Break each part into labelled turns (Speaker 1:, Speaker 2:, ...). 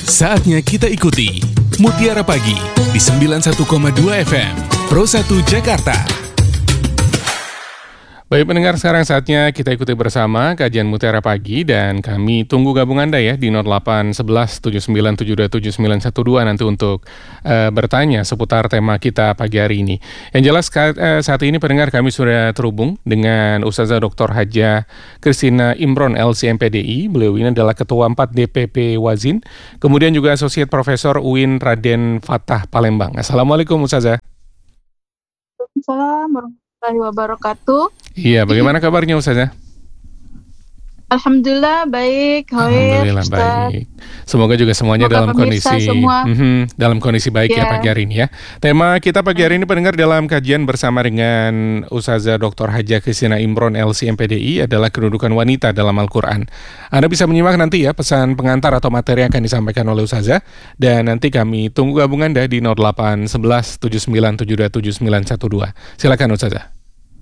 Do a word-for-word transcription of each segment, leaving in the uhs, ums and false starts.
Speaker 1: Saatnya kita ikuti Mutiara Pagi di sembilan puluh satu koma dua F M Pro satu Jakarta. Baik pendengar, sekarang saatnya kita ikuti bersama kajian Mutiara Pagi dan kami tunggu gabung Anda ya di nol delapan satu satu tujuh sembilan tujuh dua tujuh sembilan satu dua nanti untuk uh, bertanya seputar tema kita pagi hari ini. Yang jelas uh, saat ini pendengar kami sudah terhubung dengan Ustazah Doktor Hajah Christina Imron L C M P D I. Beliau ini adalah Ketua empat D P P Wazin, kemudian juga Asosiat Profesor U I N Raden Fatah Palembang. Assalamualaikum Ustazah.
Speaker 2: Assalamualaikum warahmatullahi wabarakatuh.
Speaker 1: Iya, bagaimana kabarnya Ustazah?
Speaker 2: Alhamdulillah baik.
Speaker 1: Alhamdulillah baik. Semoga juga semuanya
Speaker 2: Semoga
Speaker 1: dalam kondisi mm-hmm, dalam kondisi baik yeah. ya pagi hari ini ya. Tema kita pagi hari ini pendengar dalam kajian bersama dengan Ustazah Doktor Hajah Christina Imron L C M P D I adalah kedudukan wanita dalam Al-Quran. Anda bisa menyimak nanti ya pesan pengantar atau materi yang akan disampaikan oleh Ustazah, dan nanti kami tunggu gabung Anda di nol delapan satu satu tujuh sembilan tujuh dua tujuh sembilan satu dua. Silakan Ustazah.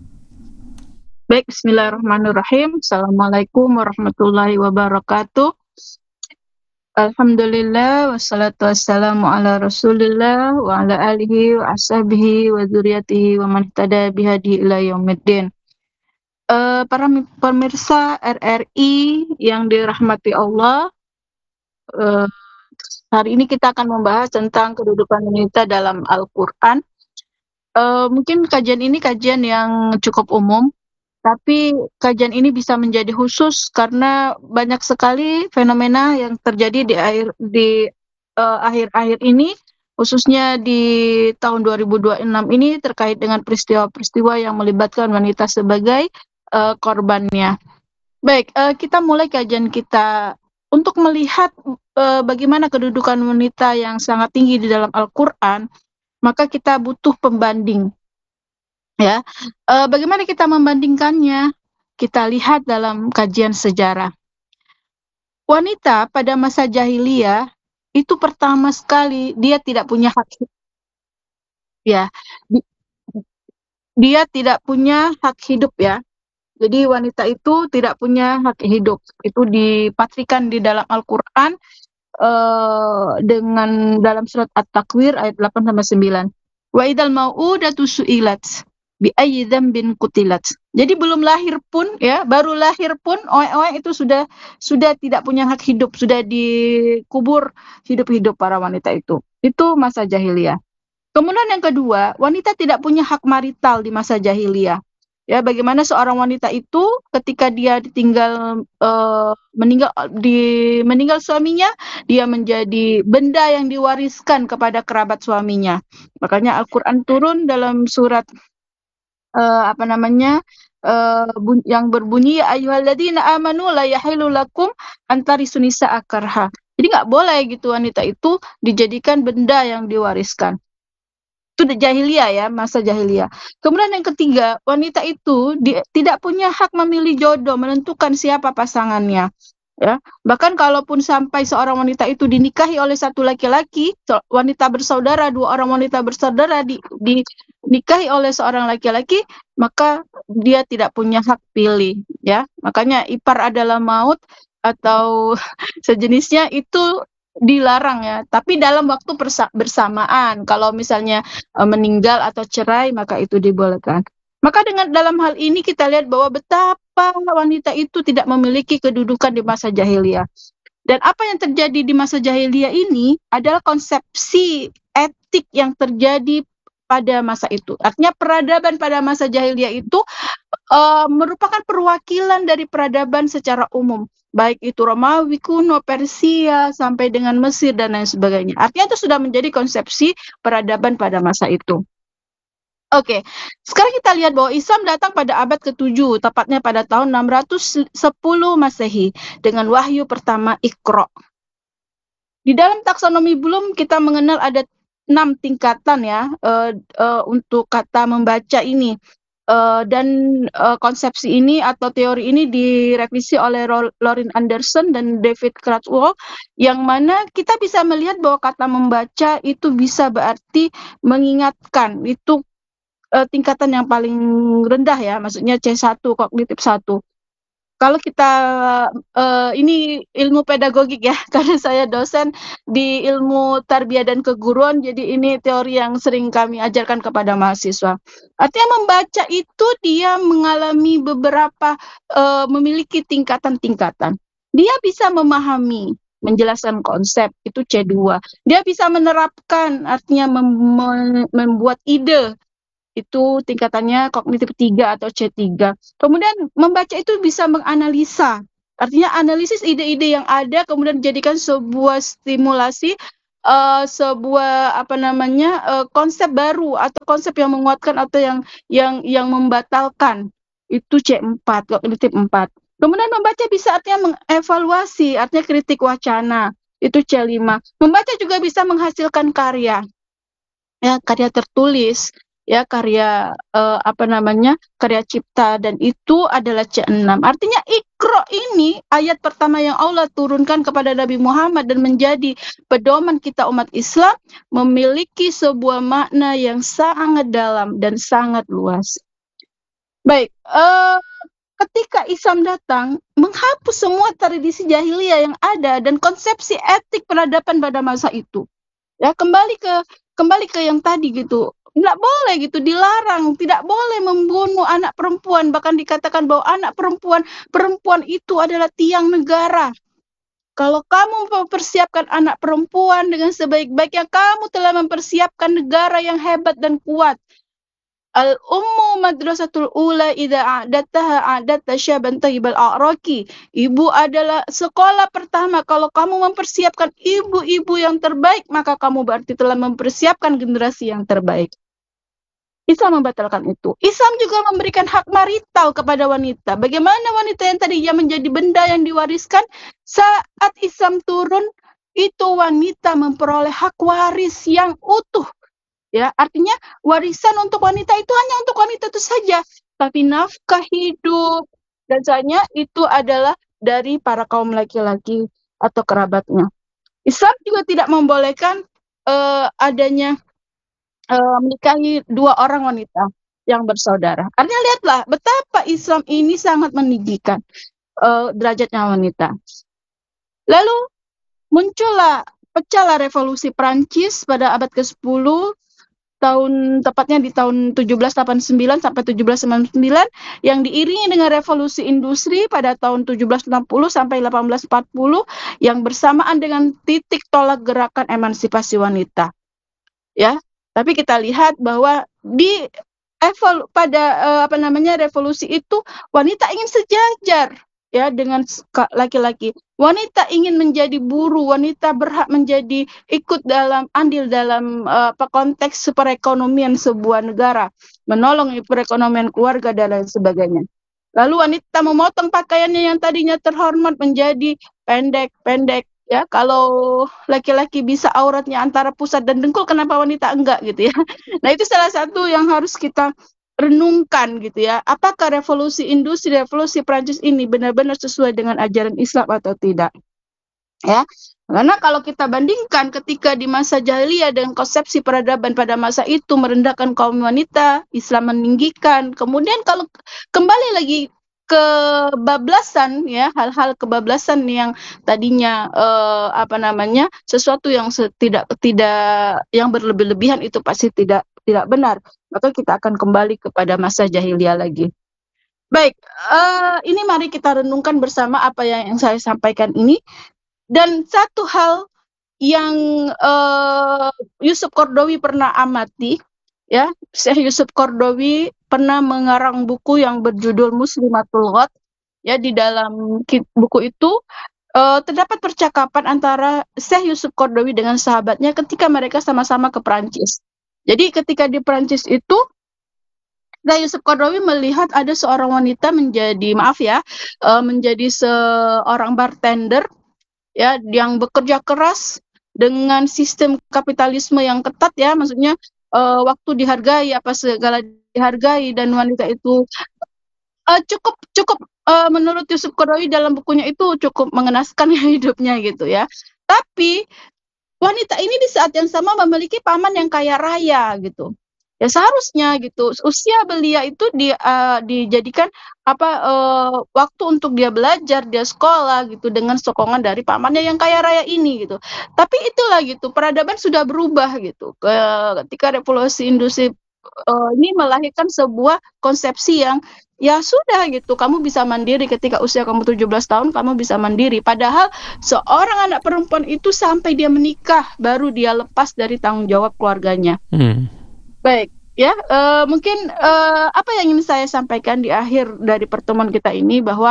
Speaker 2: Baik, bismillahirrahmanirrahim. Assalamualaikum warahmatullahi wabarakatuh. Alhamdulillah, wassalatu wassalamu ala rasulillah wa ala alihi wa ashabihi wa dzurriyyatihi wa man ihtada bihadi ila yaumiddin. Uh, para pemirsa R R I yang dirahmati Allah, uh, hari ini kita akan membahas tentang kedudukan wanita dalam Al-Quran. Uh, mungkin kajian ini kajian yang cukup umum, tapi kajian ini bisa menjadi khusus karena banyak sekali fenomena yang terjadi di akhir di uh, akhir-akhir ini, khususnya di tahun dua ribu dua puluh enam ini terkait dengan peristiwa-peristiwa yang melibatkan wanita sebagai uh, korbannya. Baik, uh, kita mulai kajian kita untuk melihat uh, bagaimana kedudukan wanita yang sangat tinggi di dalam Al-Quran, maka kita butuh pembanding. Ya, e, bagaimana kita membandingkannya? Kita lihat dalam kajian sejarah. Wanita pada masa jahiliyah itu pertama sekali dia tidak punya hak, ya, di, dia tidak punya hak hidup ya. Jadi wanita itu tidak punya hak hidup. Itu dipatrikan di dalam Al-Quran e, dengan dalam surat At-Takwir ayat delapan sampai sembilan. Wa idzal mau'udatu su'ilat bi ayyi dzambin qutilat. Jadi belum lahir pun ya, baru lahir pun oe-oe itu sudah sudah tidak punya hak hidup, sudah dikubur hidup-hidup para wanita itu. Itu masa jahiliyah. Kemudian yang kedua, wanita tidak punya hak marital di masa jahiliyah. Ya, bagaimana seorang wanita itu ketika dia ditinggal uh, meninggal di meninggal suaminya, dia menjadi benda yang diwariskan kepada kerabat suaminya. Makanya Al-Qur'an turun dalam surat Uh, apa namanya uh, bun- yang berbunyi ayyuhalladzina amanu la yahilu lakum antari sunisa akarha. Jadi nggak boleh gitu wanita itu dijadikan benda yang diwariskan. Itu jahiliyah ya, masa jahiliyah. Kemudian yang ketiga, wanita itu di, tidak punya hak memilih jodoh, menentukan siapa pasangannya. Ya, bahkan kalaupun sampai seorang wanita itu dinikahi oleh satu laki-laki, wanita bersaudara, dua orang wanita bersaudara di, dinikahi oleh seorang laki-laki, maka dia tidak punya hak pilih, ya. Makanya ipar adalah maut atau sejenisnya itu dilarang ya, tapi dalam waktu persa- bersamaan. Kalau misalnya e, meninggal atau cerai, maka itu dibolehkan. Maka dengan dalam hal ini kita lihat bahwa betapa wanita itu tidak memiliki kedudukan di masa jahiliyah. Dan apa yang terjadi di masa jahiliyah ini adalah konsepsi etik yang terjadi pada masa itu. Artinya peradaban pada masa jahiliyah itu uh, merupakan perwakilan dari peradaban secara umum. Baik itu Romawi kuno, Persia, sampai dengan Mesir dan lain sebagainya. Artinya itu sudah menjadi konsepsi peradaban pada masa itu. Oke, sekarang kita lihat bahwa Islam datang pada abad ketujuh, tepatnya pada tahun enam ratus sepuluh Masehi, dengan wahyu pertama Iqra. Di dalam taksonomi Bloom kita mengenal ada enam tingkatan ya uh, uh, untuk kata membaca ini. Uh, dan uh, konsepsi ini atau teori ini direvisi oleh Lauren Anderson dan David Cradwell, yang mana kita bisa melihat bahwa kata membaca itu bisa berarti mengingatkan. Itu uh, tingkatan yang paling rendah ya, maksudnya C satu, kognitif satu. Kalau kita, eee, ini ilmu pedagogik ya, karena saya dosen di ilmu tarbiyah dan keguruan, jadi ini teori yang sering kami ajarkan kepada mahasiswa. Artinya membaca itu dia mengalami beberapa, eee, memiliki tingkatan-tingkatan. Dia bisa memahami, menjelaskan konsep, itu C dua. Dia bisa menerapkan, artinya mem me membuat ide, itu tingkatannya kognitif tiga atau C tiga. Kemudian membaca itu bisa menganalisa, artinya analisis ide-ide yang ada kemudian dijadikan sebuah stimulasi, eee, sebuah apa namanya, eee, konsep baru atau konsep yang menguatkan atau yang yang yang membatalkan, itu C empat, kognitif empat. Kemudian membaca bisa artinya mengevaluasi, artinya kritik wacana, itu C lima. Membaca juga bisa menghasilkan karya. Ya, karya tertulis, ya karya, eee, apa namanya, karya cipta dan itu adalah C enam. Artinya Iqra ini ayat pertama yang Allah turunkan kepada Nabi Muhammad dan menjadi pedoman kita umat Islam, memiliki sebuah makna yang sangat dalam dan sangat luas. Baik, eee, ketika Islam datang, menghapus semua tradisi jahiliyah yang ada dan konsepsi etik peradaban pada masa itu. Ya kembali ke kembali ke yang tadi gitu, nggak boleh gitu, dilarang, tidak boleh membunuh anak perempuan, bahkan dikatakan bahwa anak perempuan perempuan itu adalah tiang negara. Kalau kamu mempersiapkan anak perempuan dengan sebaik-baiknya, kamu telah mempersiapkan negara yang hebat dan kuat. Al-ummu madrasatul ula idza a'dadtaha a'dadta syaban thayyibal a'raqi. Ibu adalah sekolah pertama, kalau kamu mempersiapkan ibu-ibu yang terbaik, maka kamu berarti telah mempersiapkan generasi yang terbaik. Islam membatalkan itu. Islam juga memberikan hak marital kepada wanita. Bagaimana wanita yang tadinya menjadi benda yang diwariskan, saat Islam turun, itu wanita memperoleh hak waris yang utuh. Ya, artinya warisan untuk wanita itu hanya untuk wanita itu saja, tapi nafkah hidup dan sebagainya itu adalah dari para kaum laki-laki atau kerabatnya. Islam juga tidak membolehkan, eee, adanya, eee, menikahi dua orang wanita yang bersaudara. Artinya lihatlah betapa Islam ini sangat meninggikan, eee, derajatnya wanita. Lalu muncullah, pecahlah revolusi Prancis pada abad kesepuluh, tahun tepatnya di tahun tujuh belas delapan puluh sembilan sampai tujuh belas sembilan puluh sembilan, yang diiringi dengan revolusi industri pada tahun tujuh belas enam puluh sampai delapan belas empat puluh, yang bersamaan dengan titik tolak gerakan emansipasi wanita. Ya, tapi kita lihat bahwa di evol pada, eee, apa namanya, revolusi itu wanita ingin sejajar ya dengan laki-laki. Wanita ingin menjadi buruh, wanita berhak menjadi ikut dalam andil dalam, eee, apa, konteks perekonomian sebuah negara, menolong perekonomian keluarga dan lain sebagainya. Lalu wanita memotong pakaiannya yang tadinya terhormat menjadi pendek-pendek, ya. Kalau laki-laki bisa auratnya antara pusat dan dengkul, kenapa wanita enggak gitu ya. Nah, itu salah satu yang harus kita renungkan gitu ya. Apakah revolusi industri, revolusi Prancis ini benar-benar sesuai dengan ajaran Islam atau tidak? Ya. Karena kalau kita bandingkan ketika di masa jahiliyah dengan konsepsi peradaban pada masa itu merendahkan kaum wanita, Islam meninggikan. Kemudian kalau kembali lagi kebablasan ya, hal-hal kebablasan yang tadinya, eee, apa namanya, sesuatu yang tidak tidak yang berlebih-lebihan itu pasti tidak tidak benar. Maka kita akan kembali kepada masa jahiliyah lagi. Baik, eee, ini mari kita renungkan bersama apa yang yang saya sampaikan ini. Dan satu hal yang, eee, Yusuf Qaradawi pernah amati, ya, Syekh Yusuf Qaradawi pernah mengarang buku yang berjudul Muslimatul Ghat, ya, di dalam buku itu, eee, terdapat percakapan antara Syekh Yusuf Qaradawi dengan sahabatnya ketika mereka sama-sama ke Prancis. Jadi ketika di Prancis itu, Syekh Yusuf Qaradawi melihat ada seorang wanita menjadi maaf ya, eee, menjadi seorang bartender, ya, yang bekerja keras dengan sistem kapitalisme yang ketat ya, maksudnya, eee, waktu dihargai, apa segala dihargai dan wanita itu, eee, cukup cukup, eee, menurut Yusuf Qaradawi dalam bukunya itu cukup mengenaskan ya hidupnya gitu ya. Tapi wanita ini di saat yang sama memiliki paman yang kaya raya gitu. Ya seharusnya gitu, usia belia itu di eee, dijadikan apa, eee, waktu untuk dia belajar, dia sekolah gitu dengan sokongan dari pamannya yang kaya raya ini gitu. Tapi itulah gitu, peradaban sudah berubah gitu, ke ketika revolusi industri, eee, ini melahirkan sebuah konsepsi yang, ya sudah gitu, kamu bisa mandiri ketika usia kamu tujuh belas tahun, kamu bisa mandiri. Padahal seorang anak perempuan itu sampai dia menikah, baru dia lepas dari tanggung jawab keluarganya.
Speaker 1: Mmm.
Speaker 2: Baik, ya, eee, mungkin, eee, apa yang ingin saya sampaikan di akhir dari pertemuan kita ini bahwa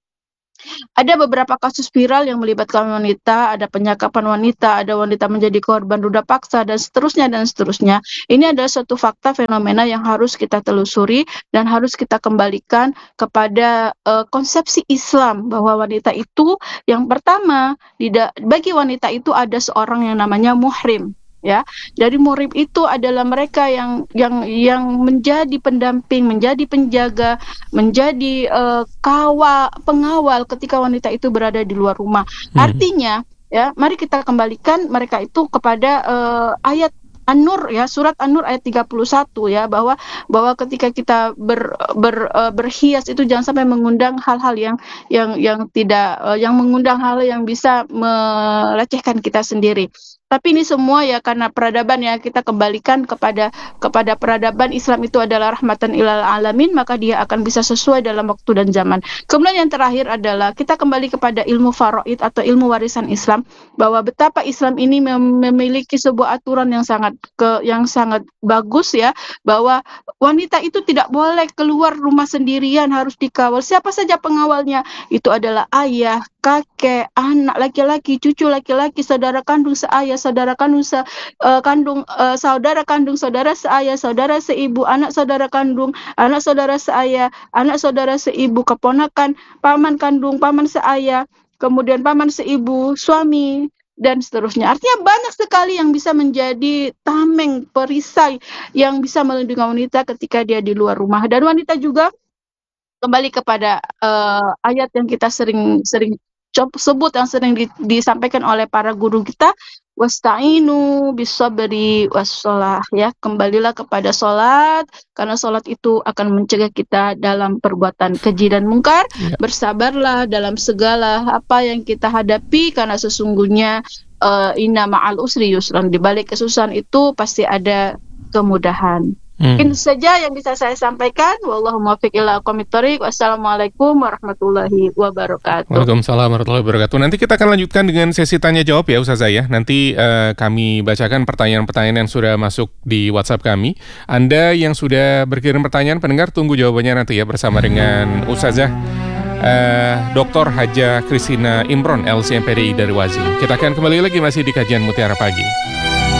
Speaker 2: ada beberapa kasus viral yang melibatkan wanita, ada penyakapan wanita, ada wanita menjadi korban ruda paksa, dan seterusnya dan seterusnya. Ini adalah suatu fakta fenomena yang harus kita telusuri dan harus kita kembalikan kepada, eee, konsepsi Islam bahwa wanita itu yang pertama, tidak bagi wanita itu ada seorang yang namanya muhrim, ya. Dari muhrim itu adalah mereka yang yang yang menjadi pendamping, menjadi penjaga, menjadi, eee, kawa pengawal ketika wanita itu berada di luar rumah.
Speaker 1: Mhm.
Speaker 2: Artinya, ya, mari kita kembalikan mereka itu kepada, eee, ayat An-Nur ya, surat An-Nur ayat tiga puluh satu ya, bahwa bahwa ketika kita ber ber eee, berhias itu jangan sampai mengundang hal-hal yang yang yang tidak eee, yang mengundang hal yang bisa melecehkan kita sendiri. Tapi ini semua ya karena peradaban ya, kita kembalikan kepada kepada peradaban Islam itu adalah rahmatan ilal alamin, maka dia akan bisa sesuai dalam waktu dan zaman. Kemudian yang terakhir adalah kita kembali kepada ilmu faraid atau ilmu warisan Islam, bahwa betapa Islam ini mem memiliki sebuah aturan yang sangat ke yang sangat bagus ya, bahwa wanita itu tidak boleh keluar rumah sendirian, harus dikawal. Siapa saja pengawalnya? Itu adalah ayah, kakek, anak laki-laki, cucu laki-laki, saudara kandung seayah, saudara kandung se eee, kandung eee, saudara kandung saudara seayah, saudara seibu, anak saudara kandung, anak saudara seayah, anak saudara seibu, keponakan, paman kandung, paman seayah, kemudian paman seibu, suami, dan seterusnya. Artinya banyak sekali yang bisa menjadi tameng, perisai, yang bisa melindungi wanita ketika dia di luar rumah. Dan wanita juga kembali kepada, eee, ayat yang kita sering sering cob sebut, yang sering di disampaikan oleh para guru kita, "Wasta'inu bis-sabri was-shalah," ya, kembalilah kepada sholat, karena sholat itu akan mencegah kita dalam perbuatan keji dan mungkar.
Speaker 1: Iya.
Speaker 2: Bersabarlah dalam segala apa yang kita hadapi, karena sesungguhnya, eee, inna ma'al usri yusran, di balik kesusahan itu pasti ada kemudahan.
Speaker 1: Mmm.
Speaker 2: Mungkin itu saja yang bisa saya sampaikan. Wallahu muwaffiq ila aqwamit thoriq. Wassalamualaikum warahmatullahi wabarakatuh.
Speaker 1: Waalaikumsalam warahmatullahi wabarakatuh. Nanti kita akan lanjutkan dengan sesi tanya jawab ya Ustazah ya. Nanti, eee, kami bacakan pertanyaan-pertanyaan yang sudah masuk di WhatsApp kami. Anda yang sudah berkirim pertanyaan, pendengar tunggu jawabannya nanti ya bersama dengan Ustazah, eee, Doktor Hajah Christina Imron, L C M P D I dari Wazim. Kita akan kembali lagi masih di kajian Mutiara Pagi.